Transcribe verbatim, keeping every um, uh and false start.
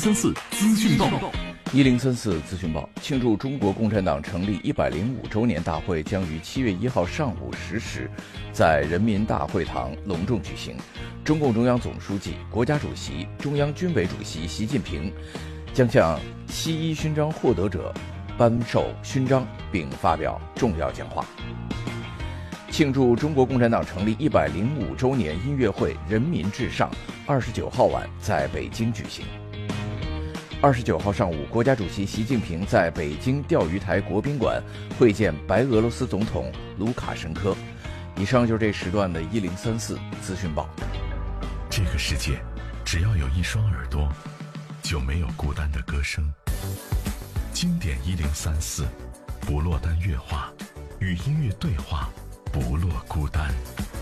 三四资讯报， 一零三四资讯报，庆祝中国共产党成立一百零五周年大会将于七月一号上午十时，在人民大会堂隆重举行。中共中央总书记、国家主席、中央军委主席习近平将向七一勋章获得者颁授勋章，并发表重要讲话。庆祝中国共产党成立一百零五周年音乐会“人民至上”二十九号晚在北京举行。二十九号上午，国家主席习近平在北京钓鱼台国宾馆会见白俄罗斯总统卢卡申科。以上就是这时段的一零三四资讯报。 这个世界，只要有一双耳朵，就没有孤单的歌声。经典一零三四，不落单乐话，与音乐对话，不落孤单。